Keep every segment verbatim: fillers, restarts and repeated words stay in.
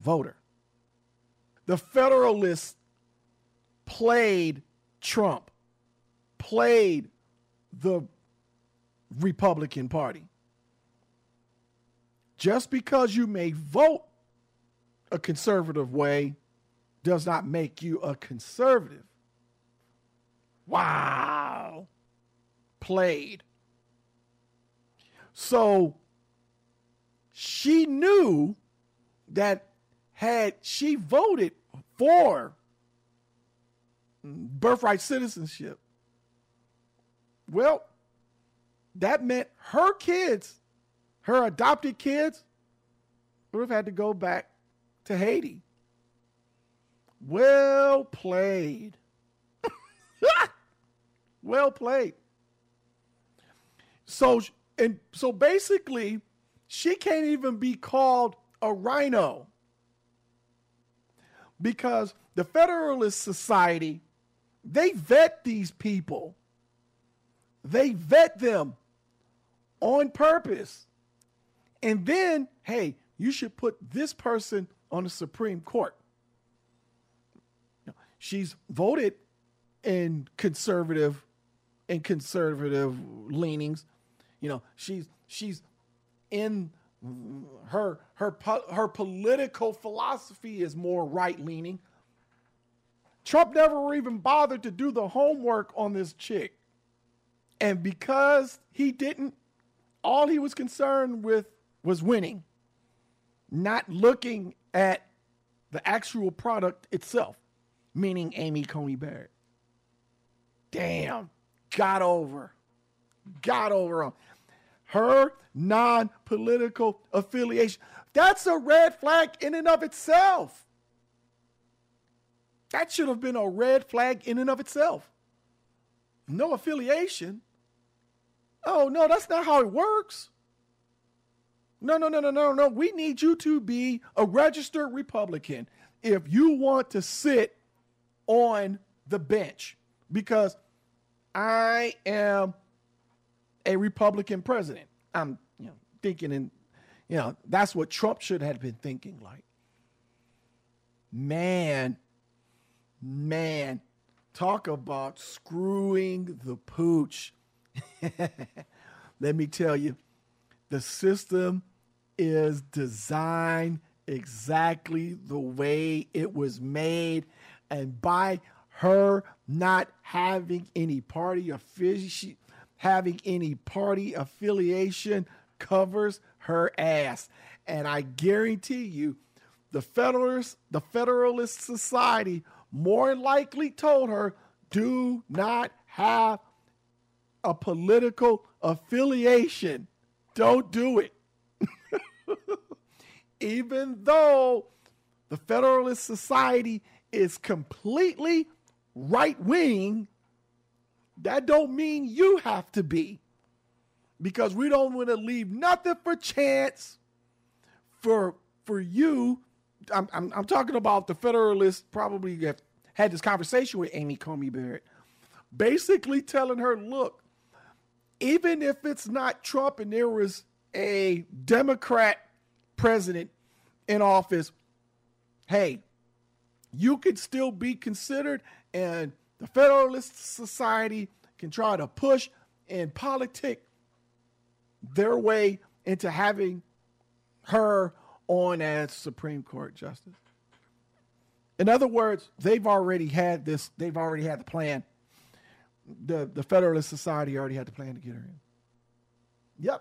voter. The Federalists played Trump, played the Republican Party. Just because you may vote a conservative way does not make you a conservative. Wow. Played. So she knew that had she voted for birthright citizenship, well, that meant her kids, her adopted kids, would have had to go back to Haiti. Well played. Well played. So, and so basically, she can't even be called a rhino because the Federalist Society, they vet these people. They vet them on purpose. And then, hey, you should put this person on the Supreme Court. She's voted in conservative and conservative leanings. You know, she's she's in her her her political philosophy is more right leaning. Trump never even bothered to do the homework on this chick. And because he didn't, all he was concerned with was winning, not looking at the actual product itself, meaning Amy Coney Barrett. Damn, got over, got over on her non-political affiliation. That's a red flag in and of itself. That should have been a red flag in and of itself. No affiliation. Oh, no, that's not how it works. No, no, no, no, no, no. We need you to be a registered Republican if you want to sit on the bench, because I am a Republican president. I'm, you know, thinking in, you know, that's what Trump should have been thinking like. Man, man, talk about screwing the pooch. Let me tell you, the system is designed exactly the way it was made. And by her not having any party affi- having any party affiliation covers her ass. And I guarantee you, the Federalist, the Federalist Society more likely told her, do not have a political affiliation. Don't do it. Even though the Federalist Society is completely right-wing, that don't mean you have to be. Because we don't want to leave nothing for chance for, for you. I'm, I'm, I'm talking about the Federalists probably have had this conversation with Amy Coney Barrett, basically telling her, look, even if it's not Trump and there was a Democrat president in office, hey, you could still be considered, and the Federalist Society can try to push and politic their way into having her on as Supreme Court justice. In other words, they've already had this, they've already had the plan. The, the Federalist Society already had the plan to get her in. Yep.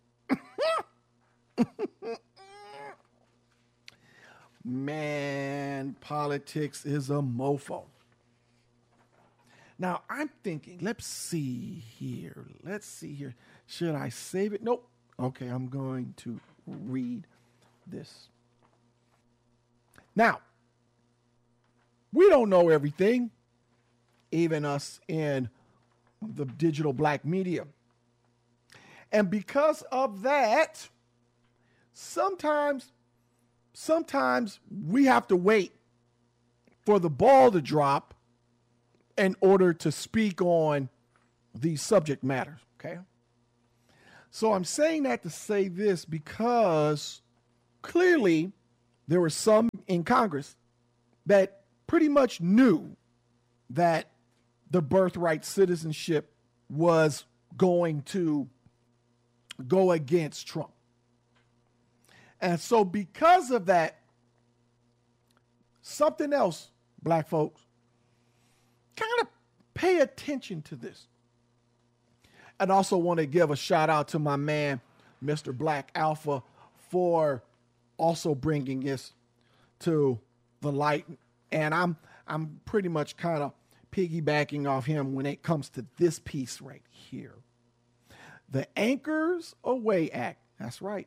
Man, politics is a mofo. Now, I'm thinking, let's see here. Let's see here. Should I save it? Nope. Okay, I'm going to read this. Now, we don't know everything, even us in the digital black media. And because of that, sometimes, sometimes we have to wait for the ball to drop in order to speak on these subject matters, okay? So I'm saying that to say this because clearly there were some in Congress that pretty much knew that the birthright citizenship was going to go against Trump. And so because of that, something else, black folks, kind of pay attention to this. And also want to give a shout out to my man, Mister Black Alpha, for also bringing this to the light. And I'm I'm pretty much kind of piggybacking off him when it comes to this piece right here. The Anchors Away Act. That's right.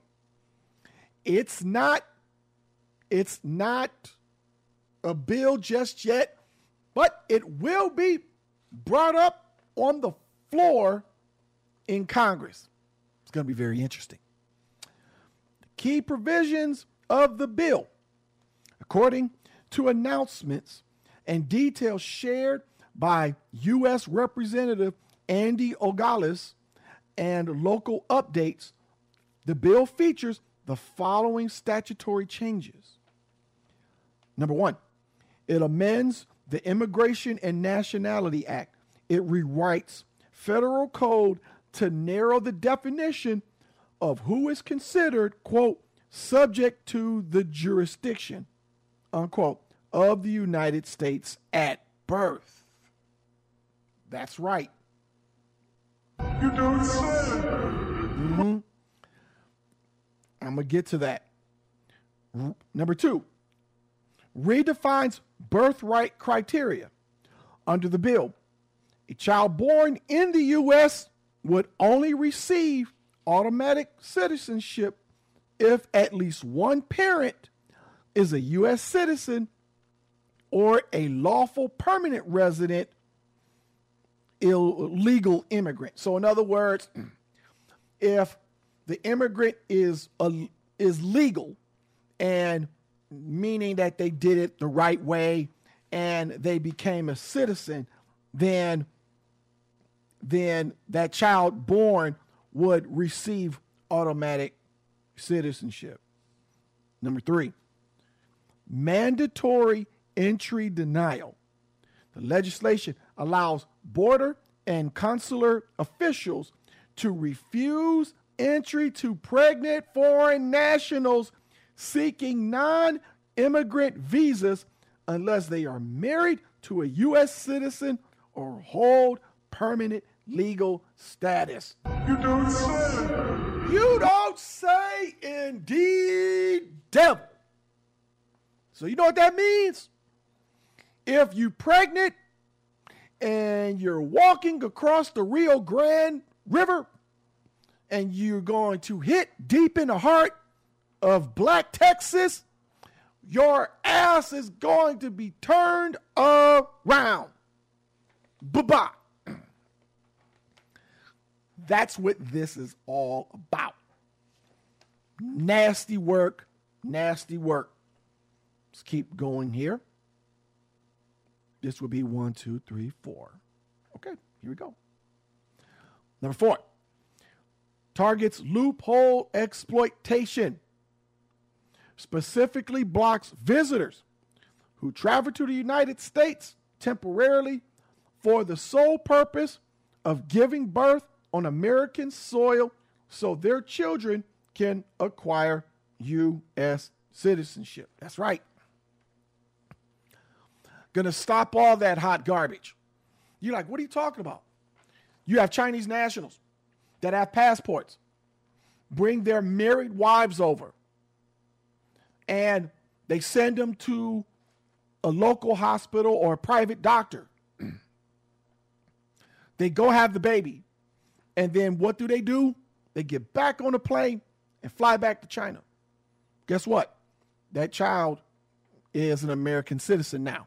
It's not, it's not a bill just yet, but it will be brought up on the floor in Congress. It's going to be very interesting. The key provisions of the bill, according to announcements and details shared by U S Representative Andy Ogallis and local updates, the bill features the following statutory changes. Number one, it amends the Immigration and Nationality Act. It rewrites federal code to narrow the definition of who is considered, quote, subject to the jurisdiction, unquote, of the United States at birth. That's right. You don't say. Mm-hmm. I'm going to get to that. R- Number two, redefines birthright criteria. Under the bill, a child born in the U S would only receive automatic citizenship if at least one parent is a U S citizen or a lawful permanent resident illegal immigrant. So in other words, if the immigrant is a, is legal, and meaning that they did it the right way and they became a citizen, then then that child born would receive automatic citizenship. Number three, mandatory entry denial. The legislation allows border and consular officials to refuse entry to pregnant foreign nationals seeking non-immigrant visas unless they are married to a U S citizen or hold permanent legal status. You don't say. You don't say, indeed, devil. So you know what that means? If you're pregnant and you're walking across the Rio Grande River and you're going to hit deep in the heart of Black Texas, your ass is going to be turned around. Bye-bye. That's what this is all about. Nasty work, nasty work. Let's keep going here. This would be one, two, three, four. Okay, here we go. Number four, targets loophole exploitation. Specifically blocks visitors who travel to the United States temporarily for the sole purpose of giving birth on American soil so their children can acquire U S citizenship. That's right. Going to stop all that hot garbage. You're like, what are you talking about? You have Chinese nationals that have passports, bring their married wives over, and they send them to a local hospital or a private doctor. They go have the baby. And then what do they do? They get back on the plane and fly back to China. Guess what? That child is an American citizen now.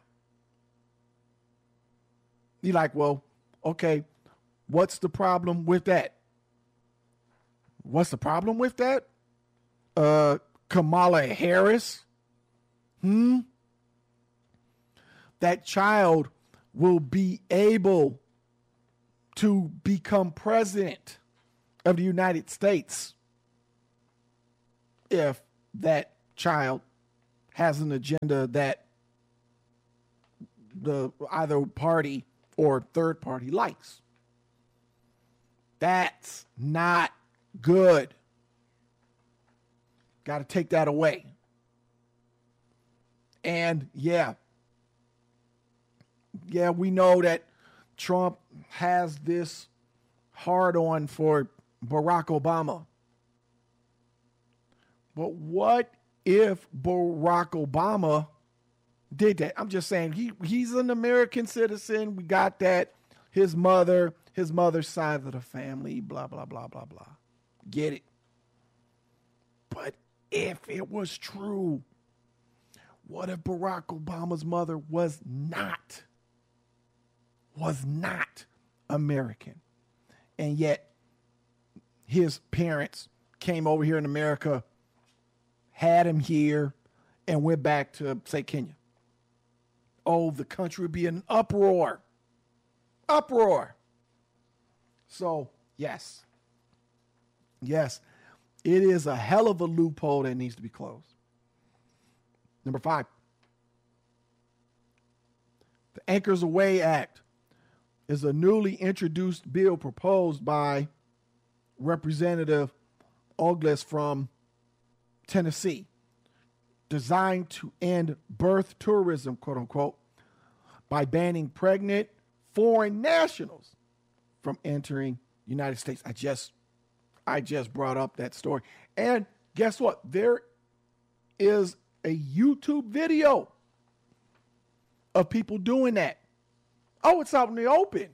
You're like, well, okay, what's the problem with that? What's the problem with that? Uh, Kamala Harris? Hmm? That child will be able to become president of the United States if that child has an agenda that the either party or third party likes. That's not good. Got to take that away. And yeah, yeah, we know that Trump has this hard on for Barack Obama. But what if Barack Obama did that? I'm just saying he he's an American citizen. We got that. His mother, his mother's side of the family, blah, blah, blah, blah, blah. Get it. But if it was true, what if Barack Obama's mother was not, was not American? And yet his parents came over here in America, had him here, and went back to, say, Kenya. Oh, the country would be in uproar. Uproar. So, yes. Yes, it is a hell of a loophole that needs to be closed. Number five, the Anchors Away Act is a newly introduced bill proposed by Representative Ogles from Tennessee, designed to end birth tourism, quote unquote, by banning pregnant foreign nationals from entering the United States. I just, I just brought up that story. And guess what? There is a YouTube video of people doing that. Oh, it's out in the open.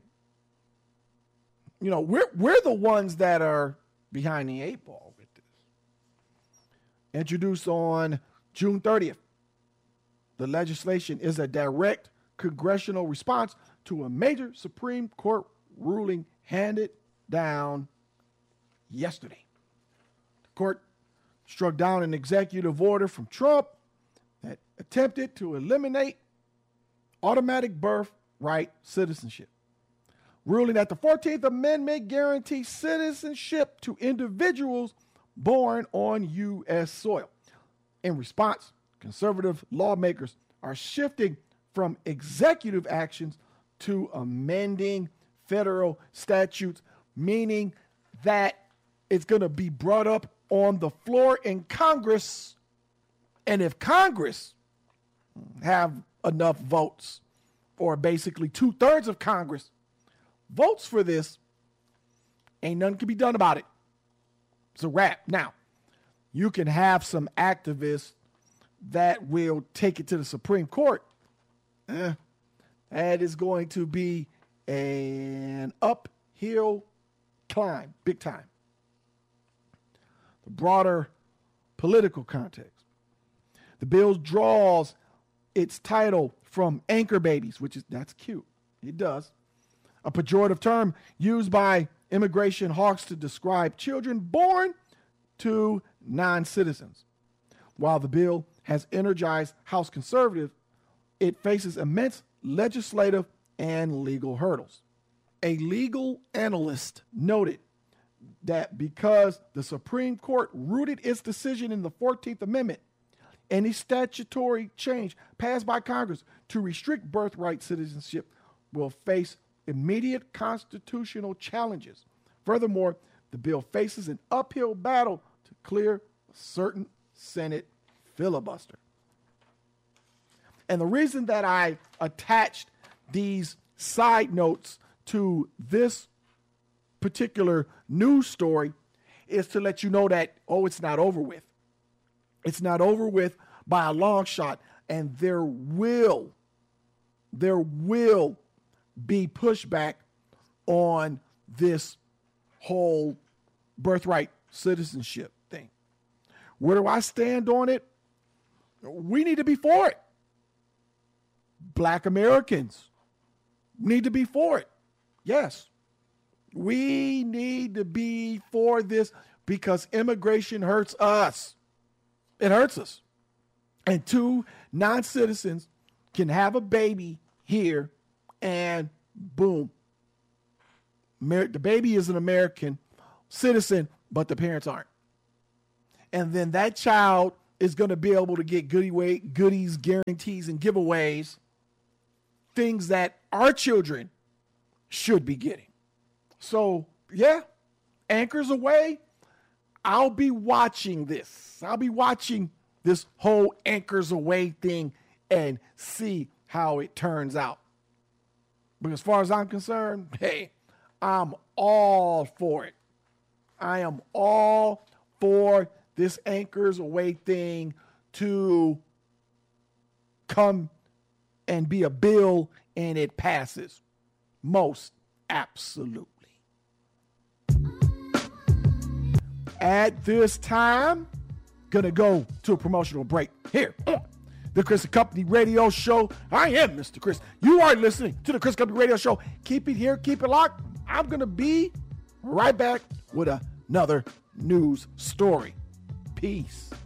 You know, we're we're the ones that are behind the eight ball with this. Introduced on June thirtieth, the legislation is a direct congressional response to a major Supreme Court ruling handed down yesterday. The court struck down an executive order from Trump that attempted to eliminate automatic birthright citizenship, ruling that the fourteenth Amendment guarantees citizenship to individuals born on U S soil. In response, conservative lawmakers are shifting from executive actions to amending federal statutes, meaning that it's going to be brought up on the floor in Congress. And if Congress have enough votes, or basically two-thirds of Congress votes for this, ain't nothing can be done about it. It's a wrap. Now, you can have some activists that will take it to the Supreme Court. Eh, that is going to be an uphill climb, big time. The broader political context. The bill draws its title from anchor babies, which is, that's cute. It does. A pejorative term used by immigration hawks to describe children born to non-citizens. While the bill has energized House conservatives, it faces immense legislative and legal hurdles. A legal analyst noted that because the Supreme Court rooted its decision in the fourteenth Amendment, any statutory change passed by Congress to restrict birthright citizenship will face immediate constitutional challenges. Furthermore, the bill faces an uphill battle to clear a certain Senate filibuster. And the reason that I attached these side notes to this particular news story is to let you know that, oh, it's not over with. It's not over with by a long shot. And there will, there will be pushback on this whole birthright citizenship thing. Where do I stand on it? We need to be for it. Black Americans need to be for it. Yes. We need to be for this because immigration hurts us. It hurts us. And two non-citizens can have a baby here and boom. The baby is an American citizen, but the parents aren't. And then that child is going to be able to get goodie way, goodies, guarantees, and giveaways, things that our children should be getting. So, yeah, Anchors Away, I'll be watching this. I'll be watching this whole Anchors Away thing and see how it turns out. But as far as I'm concerned, hey, I'm all for it. I am all for this Anchors Away thing to come and be a bill and it passes. Most absolutely. At this time, gonna go to a promotional break here on the Chris and Company Radio Show. I am Mister Chris. You are listening to the Chris Company Radio Show. Keep it here, keep it locked. I'm gonna be right back with another news story. Peace.